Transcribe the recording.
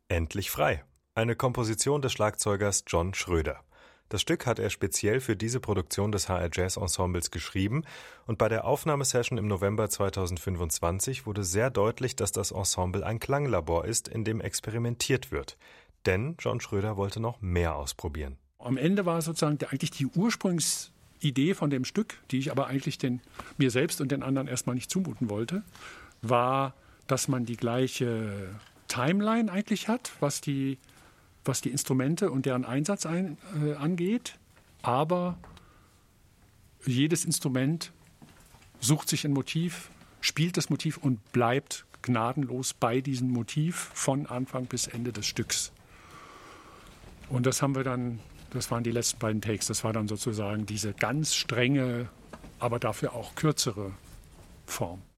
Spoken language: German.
Endlich frei. Eine Komposition des Schlagzeugers John Schröder. Das Stück hat er speziell für diese Produktion des HR Jazz Ensembles geschrieben und bei der Aufnahmesession im November 2025 wurde sehr deutlich, dass das Ensemble ein Klanglabor ist, in dem experimentiert wird. Denn John Schröder wollte noch mehr ausprobieren. Am Ende war sozusagen eigentlich die Ursprungsidee von dem Stück, die ich aber eigentlich mir selbst und den anderen erstmal nicht zumuten wollte, war, dass man die gleiche Timeline eigentlich hat, was die Instrumente und deren Einsatz angeht. Aber jedes Instrument sucht sich ein Motiv, spielt das Motiv und bleibt gnadenlos bei diesem Motiv von Anfang bis Ende des Stücks. Und das waren die letzten beiden Takes. Das war dann sozusagen diese ganz strenge, aber dafür auch kürzere Form.